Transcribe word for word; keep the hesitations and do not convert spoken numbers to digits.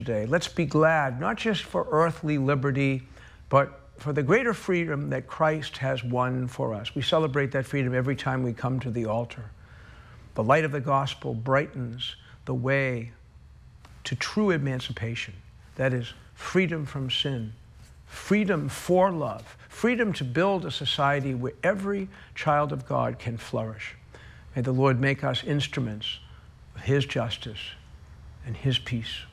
today. Let's be glad, not just for earthly liberty, but for the greater freedom that Christ has won for us. We celebrate that freedom every time we come to the altar. The light of the gospel brightens the way to true emancipation. That is, freedom from sin, freedom for love, freedom to build a society where every child of God can flourish. May the Lord make us instruments of His justice and His peace.